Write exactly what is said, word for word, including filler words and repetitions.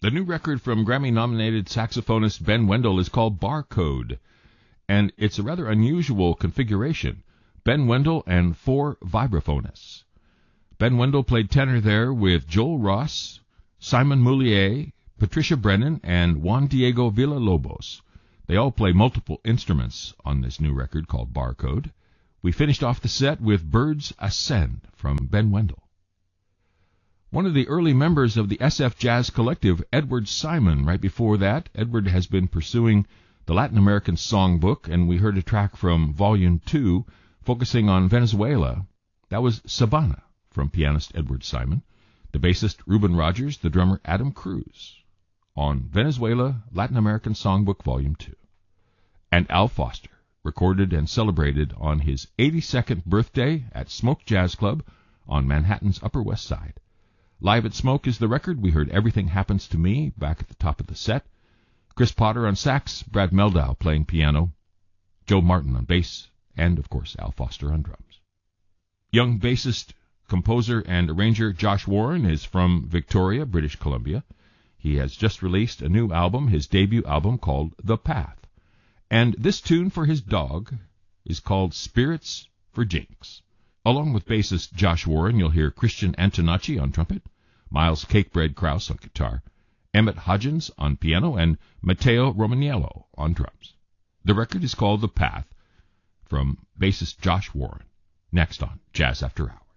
The new record from Grammy-nominated saxophonist Ben Wendell is called Barcode, and it's a rather unusual configuration. Ben Wendell and four vibraphonists. Ben Wendell played tenor there with Joel Ross, Simon Moulier, Patricia Brennan, and Juan Diego Villalobos. They all play multiple instruments on this new record called Barcode. We finished off the set with Birds Ascend from Ben Wendell. One of the early members of the S F Jazz Collective, Edward Simon. Right before that, Edward has been pursuing the Latin American Songbook, and we heard a track from Volume two focusing on Venezuela. That was Sabana from pianist Edward Simon, the bassist Ruben Rogers, the drummer Adam Cruz, on Venezuela, Latin American Songbook Volume two. And Al Foster, recorded and celebrated on his eighty-second birthday at Smoke Jazz Club on Manhattan's Upper West Side. Live at Smoke is the record. We heard Everything Happens to Me back at the top of the set. Chris Potter on sax, Brad Meldau playing piano, Joe Martin on bass, and, of course, Al Foster on drums. Young bassist, composer, and arranger Josh Warren is from Victoria, British Columbia. He has just released a new album, his debut album called The Path. And this tune for his dog is called Spirits for Jinx. Along with bassist Josh Warren, you'll hear Christian Antonacci on trumpet, Miles Cakebread Krause on guitar, Emmett Hodgins on piano, and Matteo Romaniello on drums. The record is called The Path, from bassist Josh Warren. Next on Jazz After Hours.